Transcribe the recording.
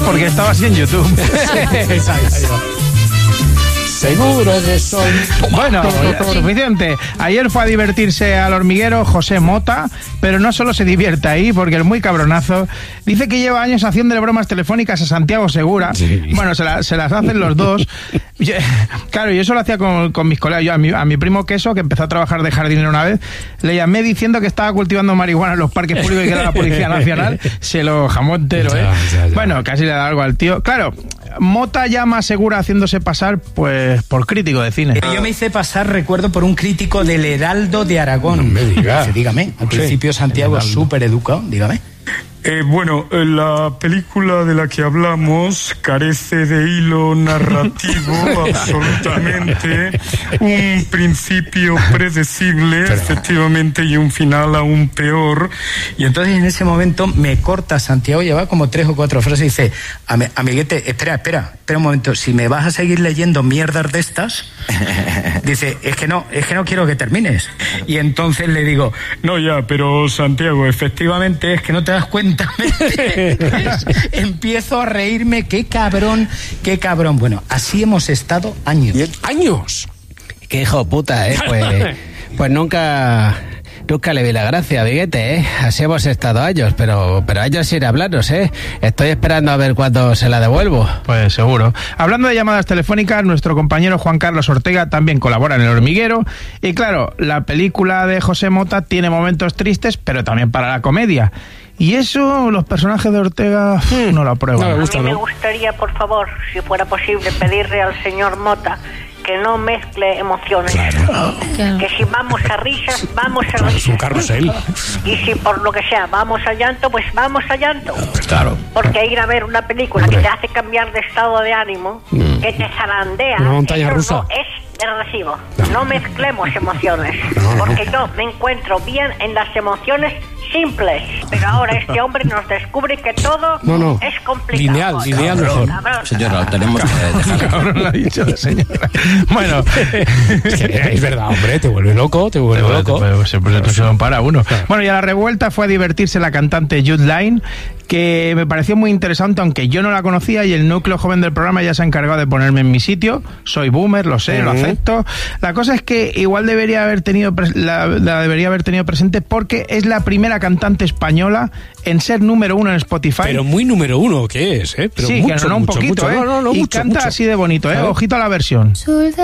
porque estaba así en YouTube. Seguro de sol. Bueno, suficiente. Ayer fue a divertirse al hormiguero José Mota, pero no solo se divierte ahí, porque es muy cabronazo. Dice que lleva años haciéndole bromas telefónicas a Santiago Segura. Sí. Bueno, se las hacen los dos. Claro, yo eso lo hacía con mis colegas. Yo a mi primo Queso, que empezó a trabajar de jardinero una vez, le llamé diciendo que estaba cultivando marihuana en los parques públicos y que era la Policía Nacional. Se lo jamó entero, ¿eh? Ya. Bueno, casi le da algo al tío. Claro, Mota llama a Segura haciéndose pasar, pues, por crítico de cine. Yo me hice pasar, recuerdo, por un crítico del Heraldo de Aragón. No me digas. Dígame, al principio Santiago es súper educado, dígame. Bueno, la película de la que hablamos carece de hilo narrativo absolutamente, un principio predecible, efectivamente, y un final aún peor. Y entonces en ese momento me corta Santiago, lleva como 3 o 4 frases y dice: amiguete, espera un momento, si me vas a seguir leyendo mierdas de estas, dice, es que no quiero que termines. Y entonces le digo: no, ya, pero Santiago, efectivamente es que no te das cuenta. Empiezo a reírme, qué cabrón. Bueno, así hemos estado años. ¿Años? Qué hijo puta, pues nunca le vi la gracia, Viguete, Así hemos estado años, pero años sin hablarnos, Estoy esperando a ver cuándo se la devuelvo. Pues seguro. Hablando de llamadas telefónicas, nuestro compañero Juan Carlos Ortega también colabora en El Hormiguero. Y claro, la película de José Mota tiene momentos tristes, pero también para la comedia. Y eso, los personajes de Ortega no lo aprueban. A mí me gustaría, por favor, si fuera posible, pedirle al señor Mota que no mezcle emociones. Claro. Que si vamos a risas, vamos a risas. Es un carrusel. Y si por lo que sea vamos a llanto, pues vamos a llanto. Claro. Porque ir a ver una película que te hace cambiar de estado de ánimo, que te zarandea, una montaña rusa, no es de recibo. No mezclemos emociones. Porque yo me encuentro bien en las emociones simples, pero ahora este hombre nos descubre que todo es complicado. Lineal mejor. Señora, lo tenemos que dejar. Cabrón, lo ha dicho la señora. Bueno, es verdad, hombre, te vuelve loco. Pues siempre se lo para uno. Bueno, y a la revuelta fue a divertirse la cantante Jude Line, que me pareció muy interesante, aunque yo no la conocía, y el núcleo joven del programa ya se ha encargado de ponerme en mi sitio. Soy boomer, lo sé, lo acepto. La cosa es que igual debería haber tenido presente, porque es la primera cantante española en ser número 1 en Spotify. Pero muy número 1, ¿qué es? Pero sí, mucho, un mucho, poquito, mucho. Y mucho, canta mucho. así de bonito, ¿Sabes? Ojito a la versión.